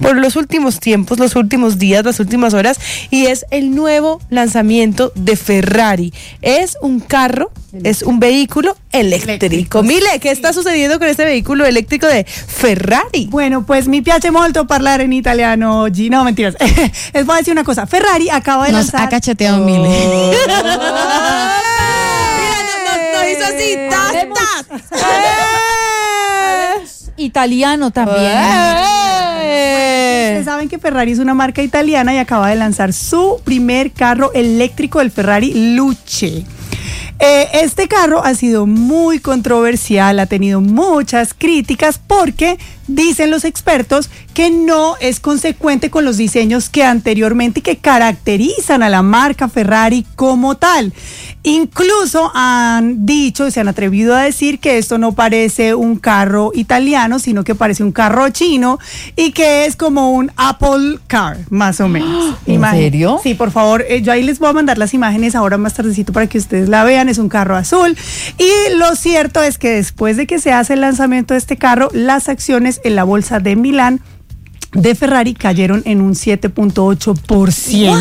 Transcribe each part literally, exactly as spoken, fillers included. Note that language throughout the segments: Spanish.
por los últimos tiempos, los últimos días, las últimas horas, y es el nuevo lanzamiento de Ferrari. Es un carro, es un vehículo eléctrico. eléctrico. Mile, ¿qué está sucediendo con este vehículo eléctrico de Ferrari? Bueno, pues mi piace molto parlare en italiano oggi. No, mentiras. Les voy a decir una cosa. Ferrari acaba de Nos lanzar... ha cacheteado oh. Mile. Oh. Mira, nos no, no hizo así. ¡Tas, tas! Italiano también. Eh. Ustedes saben que Ferrari es una marca italiana y acaba de lanzar su primer carro eléctrico, el Ferrari Luce. Eh, este carro ha sido muy controversial, ha tenido muchas críticas porque dicen los expertos que no es consecuente con los diseños que anteriormente y que caracterizan a la marca Ferrari como tal. Incluso han dicho y se han atrevido a decir que esto no parece un carro italiano, sino que parece un carro chino y que es como un Apple Car, más o menos. ¿En Imag- serio? Sí, por favor, eh, yo ahí les voy a mandar las imágenes ahora más tardecito para que ustedes la vean. Es un carro azul y lo cierto es que después de que se hace el lanzamiento de este carro, las acciones en la bolsa de Milán de Ferrari cayeron en un siete punto ocho por ciento.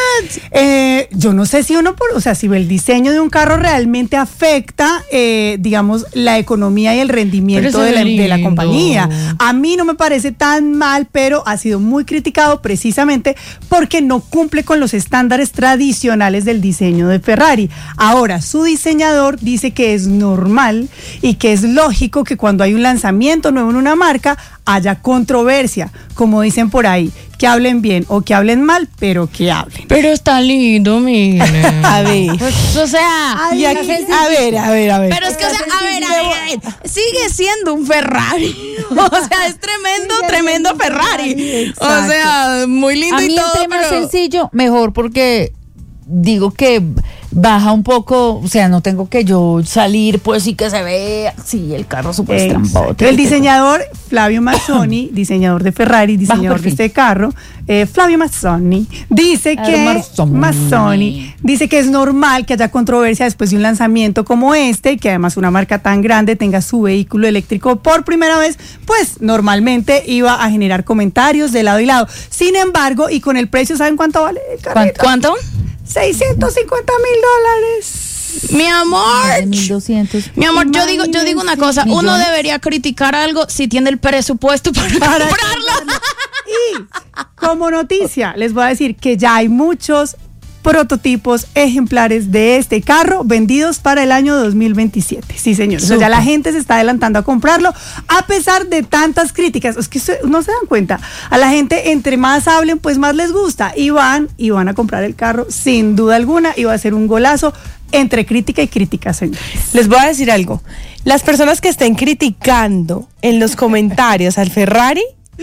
Eh, yo no sé si uno, por, o sea, si el diseño de un carro realmente afecta, eh, digamos, la economía y el rendimiento de la, de la compañía. A mí no me parece tan mal, pero ha sido muy criticado precisamente porque no cumple con los estándares tradicionales del diseño de Ferrari. Ahora, su diseñador dice que es normal y que es lógico que cuando hay un lanzamiento nuevo en una marca haya controversia, como dicen por ahí, que hablen bien o que hablen mal, pero que hablen. Pero está lindo, mire. A ver. Pues, o sea, y aquí, a ver, a ver, a ver. Pero es que, o sea, a ver, a ver, a ver, sigue siendo un Ferrari. O sea, es tremendo, sigue tremendo Ferrari. Exacto. O sea, muy lindo a y mí todo, entre más pero... sencillo, mejor, porque digo que baja un poco, o sea, no tengo que yo salir, pues sí que se ve así el carro súper estrambote. El diseñador Flavio Mazzoni, diseñador de Ferrari, diseñador de este carro, eh, Flavio Mazzoni, dice que Mazzoni. Mazzoni dice que es normal que haya controversia después de un lanzamiento como este, y que además una marca tan grande tenga su vehículo eléctrico por primera vez, pues normalmente iba a generar comentarios de lado y lado. Sin embargo, y con el precio, ¿saben cuánto vale el carrito? ¿Cuánto? seiscientos cincuenta mil dólares. Mi amor, mil doscientos. mi amor, yo digo, yo digo una cosa, millones. Uno debería criticar algo si tiene el presupuesto para, para comprarlo. Y como noticia, les voy a decir que ya hay muchos prototipos ejemplares de este carro vendidos para el año dos mil veintisiete. Sí, señor. O sea, ya la gente se está adelantando a comprarlo a pesar de tantas críticas. Es que no se dan cuenta. A la gente, entre más hablen, pues más les gusta. Y van, y van a comprar el carro sin duda alguna y va a ser un golazo entre crítica y crítica, señores. Les voy a decir algo. Las personas que estén criticando en los comentarios al Ferrari,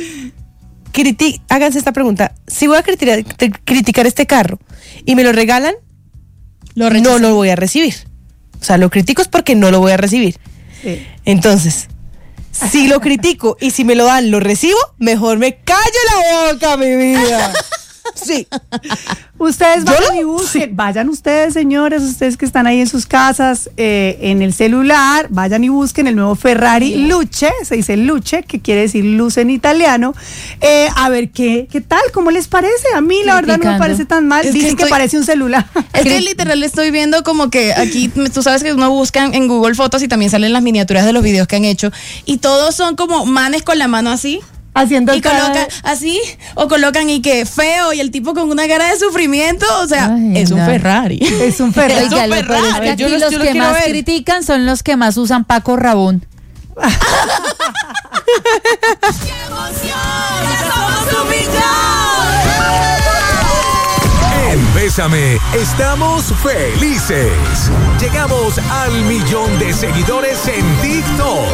criti- háganse esta pregunta. Si voy a criticar, criticar este carro y me lo regalan, Lo no lo voy a recibir. O sea, lo critico es porque no lo voy a recibir. Sí. Entonces, si lo critico y si me lo dan, lo recibo, mejor me callo la boca, mi vida. Sí. Ustedes vayan lo, y busquen, sí. vayan ustedes, señores, ustedes que están ahí en sus casas, eh, en el celular, vayan y busquen el nuevo Ferrari Luce, se dice Luce, que quiere decir luz en italiano, eh, a ver qué, qué tal, cómo les parece. A mí la verdad no me parece tan mal, Es que dicen que, estoy- parece un celular. Es que literal estoy viendo como que aquí, tú sabes que uno busca en Google Fotos y también salen las miniaturas de los videos que han hecho y todos son como manes con la mano así. Haciendo Y el cara- colocan así, o colocan y que feo, y el tipo con una cara de sufrimiento, o sea, Ay, es un no. Ferrari. es un Ferrari. Oiga, lo Ferrari. peor es que aquí Yo los- los yo los que quiero más ver. critican son los que más usan Paco Rabón. En Bésame estamos felices. Llegamos al millón de seguidores en TikTok.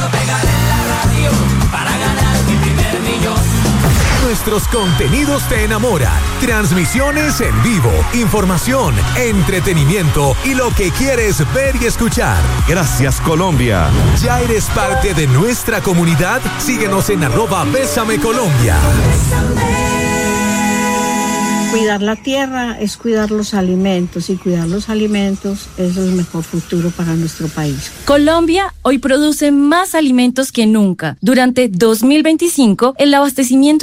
Nuestros contenidos te enamoran. Transmisiones en vivo, información, entretenimiento y lo que quieres ver y escuchar. Gracias, Colombia. ¿Ya eres parte de nuestra comunidad? Síguenos en arroba Bésame Colombia. Cuidar la tierra es cuidar los alimentos y cuidar los alimentos es el mejor futuro para nuestro país. Colombia hoy produce más alimentos que nunca. Durante dos mil veinticinco, el abastecimiento